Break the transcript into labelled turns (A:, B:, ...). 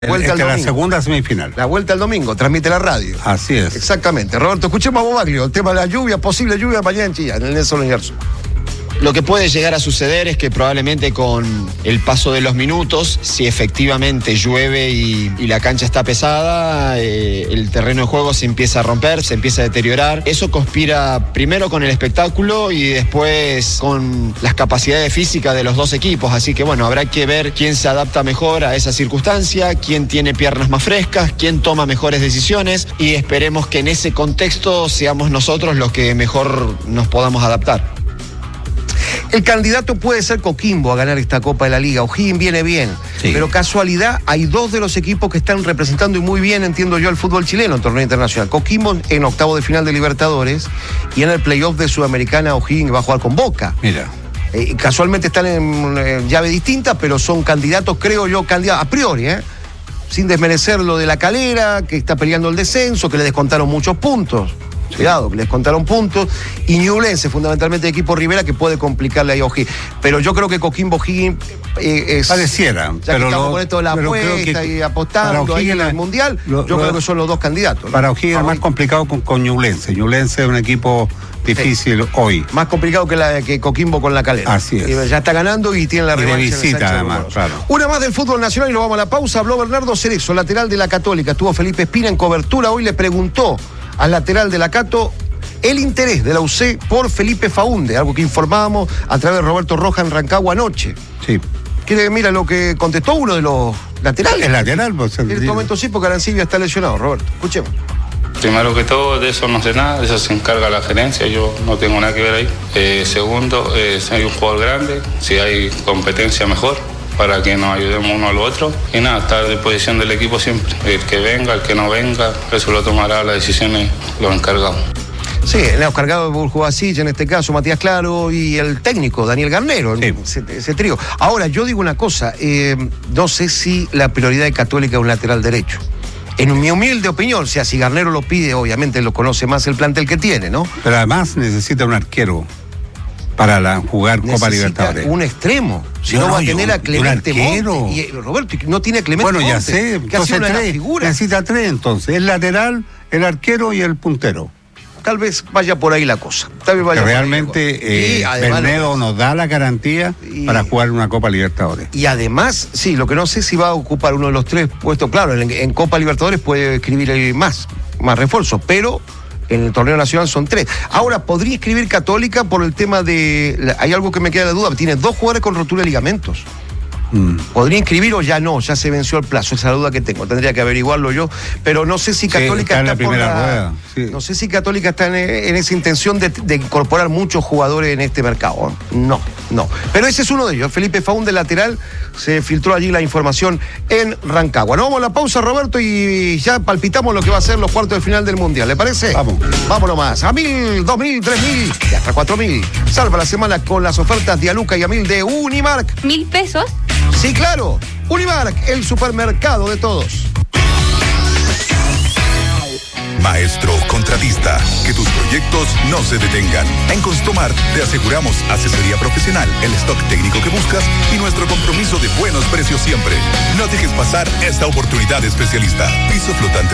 A: Vuelta la segunda semifinal.
B: La vuelta al domingo, transmite la radio.
A: Así es.
B: Exactamente. Roberto, escuchemos a Bobaglio, el tema de la lluvia, posible lluvia mañana en Chillán, en el Nelson Iñárritu.
C: Lo que puede llegar a suceder es que probablemente con el paso de los minutos, si efectivamente llueve y la cancha está pesada, el terreno de juego se empieza a romper, se empieza a deteriorar. Eso conspira primero con el espectáculo y después con las capacidades físicas de los dos equipos. Así que bueno, habrá que ver quién se adapta mejor a esa circunstancia, quién tiene piernas más frescas, quién toma mejores decisiones y esperemos que en ese contexto seamos nosotros los que mejor nos podamos adaptar.
B: El candidato puede ser Coquimbo a ganar esta Copa de la Liga. O'Higgins viene bien, sí. Pero casualidad, hay dos de los equipos que están representando y muy bien, entiendo yo, el fútbol chileno en torneo internacional. Coquimbo en octavo de final de Libertadores y en el playoff de Sudamericana O'Higgins va a jugar con Boca.
A: Mira.
B: Casualmente están en llave distinta, pero son candidatos, creo yo, candidatos a priori, sin desmerecer lo de La Calera, que está peleando el descenso, que le descontaron muchos puntos. Cuidado, que les contaron puntos. Y Ñublense, fundamentalmente de equipo Rivera, que puede complicarle a O'Higgins. Pero yo creo que Coquimbo O'Higgins es.
A: Pareciera.
B: Ya pero que estamos con esto de la apuesta y apostando ahí en el Mundial, yo creo que son los dos candidatos, ¿no?
A: Para O'Higgins es más complicado con Ñublense. Ñublense es un equipo difícil hoy.
B: Más complicado que Coquimbo con La Calera.
A: Así es.
B: Ya está ganando y tiene la revancha.
A: Y de visita, además, claro.
B: Una más del fútbol nacional y nos vamos a la pausa. Habló Bernardo Cerezo, lateral de la Católica. Estuvo Felipe Espina en cobertura. Hoy le preguntó al lateral de la Cato el interés de la UC por Felipe Faúnde, algo que informábamos a través de Roberto Rojas en Rancagua anoche.
A: Sí.
B: Mira lo que contestó uno de los laterales.
A: El lateral, vos.
B: En este momento sí, porque Arancibia está lesionado, Roberto. Escuchemos.
D: Primero que todo, de eso no sé nada, de eso se encarga la gerencia, yo no tengo nada que ver ahí. Segundo, si hay un jugador grande, si hay competencia mejor, para que nos ayudemos uno al otro. Y nada, estar a disposición del equipo siempre. El que venga, el que no venga, eso lo tomará las decisiones los encargados.
B: Sí, los cargados de Burjubasic, en este caso, Matías Claro, y el técnico, Daniel Garnero, sí. ese trío. Ahora, yo digo una cosa, no sé si la prioridad de Católica es un lateral derecho. En mi humilde opinión, o sea, si Garnero lo pide, obviamente lo conoce más el plantel que tiene, ¿no?
A: Pero además necesita un arquero para jugar Copa Libertadores.
B: Un extremo. Si no va a tener a Clemente Monte. Y Roberto, no tiene a Clemente Monte.
A: Bueno, ya sé. Entonces necesita tres, entonces. El lateral, el arquero y el puntero.
B: Tal vez vaya por ahí la cosa. Tal vez vaya
A: realmente Bernedo nos da la garantía para jugar una Copa Libertadores.
B: Y además, sí, lo que no sé si va a ocupar uno de los tres puestos. Claro, en Copa Libertadores puede escribir más refuerzos, pero en el torneo nacional son tres. Ahora, podría escribir Católica por el tema de. Hay algo que me queda de duda. Tiene dos jugadores con rotura de ligamentos. ¿Podría inscribir o ya no? Ya se venció el plazo, esa es la duda que tengo. Tendría que averiguarlo yo, pero no sé si Católica
A: está en la primera rueda. Sí.
B: No sé si Católica está en esa intención de incorporar muchos jugadores en este mercado. No. Pero ese es uno de ellos. Felipe Faúnde, lateral, se filtró allí la información en Rancagua. Nos vamos a la pausa, Roberto, y ya palpitamos lo que va a ser los cuartos de final del Mundial. ¿Le parece?
A: Vamos.
B: Vámonos más. A 1.000, 2.000, 3.000 y hasta 4.000. Salva la semana con las ofertas de Aluca y Amil de Unimark.
E: $1,000.
B: Sí, claro. Unimark, el supermercado de todos.
F: Maestro contratista, que tus proyectos no se detengan. En Construmar te aseguramos asesoría profesional, el stock técnico que buscas y nuestro compromiso de buenos precios siempre. No dejes pasar esta oportunidad especialista. Piso flotante